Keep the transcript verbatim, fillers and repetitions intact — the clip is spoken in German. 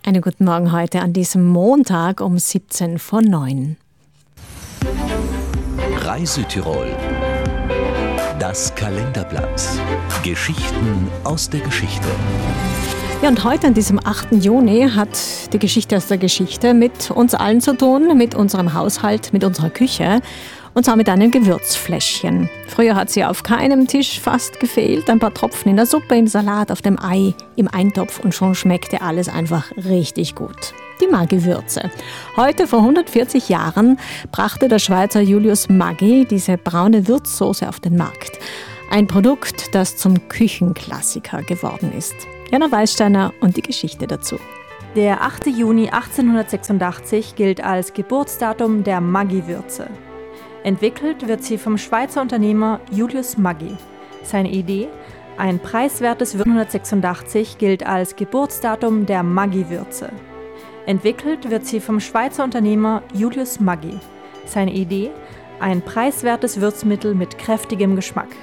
Einen guten Morgen heute an diesem Montag um siebzehn vor neun. Reise-Tirol. Das Kalenderblatt. Geschichten aus der Geschichte. Ja, und heute an diesem achten Juni hat die Geschichte aus der Geschichte mit uns allen zu tun, mit unserem Haushalt, mit unserer Küche. Und zwar mit einem Gewürzfläschchen. Früher hat sie auf keinem Tisch fast gefehlt. Ein paar Tropfen in der Suppe, im Salat, auf dem Ei, im Eintopf und schon schmeckte alles einfach richtig gut. Die Maggi-Würze. Heute, vor hundertvierzig Jahren, brachte der Schweizer Julius Maggi diese braune Würzsoße auf den Markt. Ein Produkt, das zum Küchenklassiker geworden ist. Jana Weißsteiner und die Geschichte dazu. Der achte Juni achtzehnhundertsechsundachtzig gilt als Geburtsdatum der Maggi-Würze. Entwickelt wird sie vom Schweizer Unternehmer Julius Maggi. Seine Idee? Ein preiswertes achtzehnhundertsechsundachtzig gilt als Geburtsdatum der Maggi-Würze. Entwickelt wird sie vom Schweizer Unternehmer Julius Maggi. Seine Idee? Ein preiswertes Würzmittel mit kräftigem Geschmack.